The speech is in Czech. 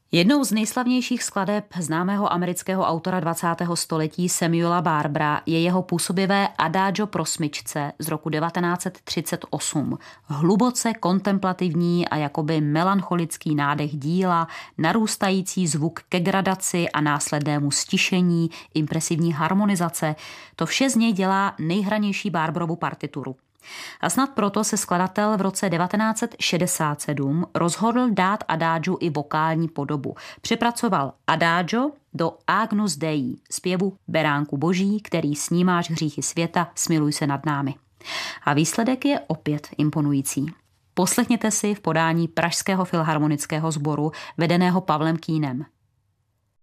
Jednou z nejslavnějších skladeb známého amerického autora 20. století Samuela Barbera je jeho působivé Adagio pro smyčce z roku 1938. Hluboce kontemplativní a jakoby melancholický nádech díla, narůstající zvuk ke gradaci a následnému stišení, impresivní harmonizace, to vše z něj dělá nejhranější Barberovu partituru. A snad proto se skladatel v roce 1967 rozhodl dát Adagiu i vokální podobu. Přepracoval Adagio do Agnus Dei, zpěvu Beránku boží, který snímáš hříchy světa, smiluj se nad námi. A výsledek je opět imponující. Poslechněte si v podání Pražského filharmonického sboru vedeného Pavlem Kýnem.